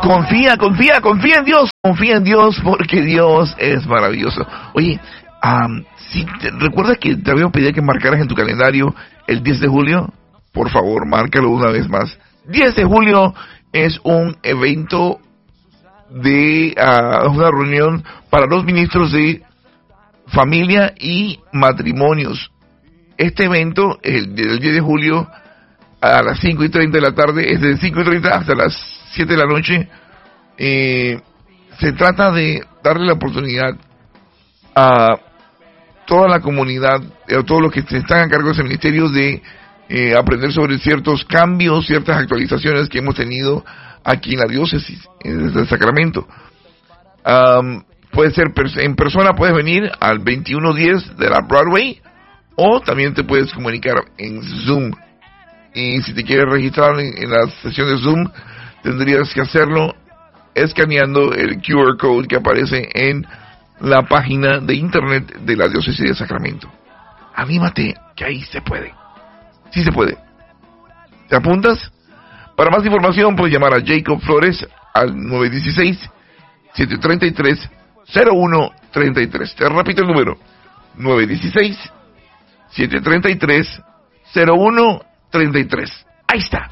Confía en Dios porque Dios es maravilloso. Oye, si recuerdas que te había pedido que marcaras en tu calendario el 10 de julio, por favor, márcalo una vez más. 10 de julio es un evento de una reunión para los ministros de familia y matrimonios. Este evento, el 10 de julio, a las 5:30 de la tarde, es de 5:30 hasta las 7 de la noche. Se trata de darle la oportunidad a toda la comunidad, a todos los que están a cargo de ese ministerio, de aprender sobre ciertos cambios, ciertas actualizaciones que hemos tenido aquí en la diócesis, desde Sacramento. Puede ser en persona, puedes venir al 2110 de la Broadway, o también te puedes comunicar en Zoom. Y si te quieres registrar en la sesión de Zoom, tendrías que hacerlo escaneando el QR code que aparece en la página de internet de la diócesis de Sacramento. Anímate, que ahí se puede. Sí se puede. ¿Te apuntas? Para más información puedes llamar a Jacob Flores al 916-733-0133. Te repito el número: 916-733-0133. Ahí está.